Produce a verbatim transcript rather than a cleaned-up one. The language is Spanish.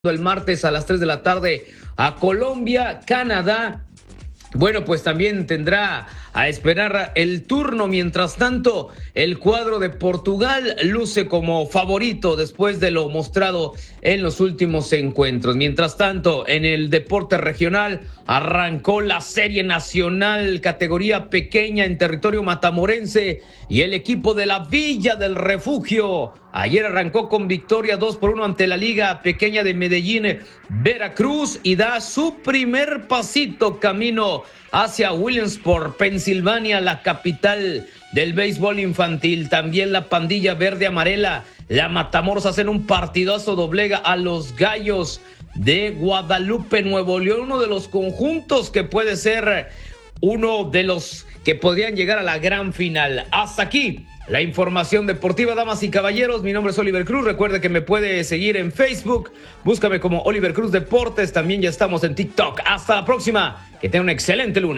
el martes a las tres de la tarde a Colombia, Canadá. Bueno, pues también tendrá a esperar el turno. Mientras tanto, el cuadro de Portugal luce como favorito después de lo mostrado en los últimos encuentros. Mientras tanto, en el deporte regional arrancó la serie nacional categoría pequeña en territorio matamorense y el equipo de la Villa del Refugio ayer arrancó con victoria dos por uno ante la Liga Pequeña de Medellín, Veracruz, y da su primer pasito camino hacia Williamsport, Pensilvania, la capital del béisbol infantil. También la pandilla verde amarela, la Matamoros, hacen un partidazo, doblega a los Gallos de Guadalupe, Nuevo León, uno de los conjuntos que puede ser uno de los que podrían llegar a la gran final. Hasta aquí la información deportiva, damas y caballeros. Mi nombre es Oliver Cruz. Recuerde que me puede seguir en Facebook. Búscame como Oliver Cruz Deportes. También ya estamos en TikTok. Hasta la próxima. Que tenga un excelente lunes.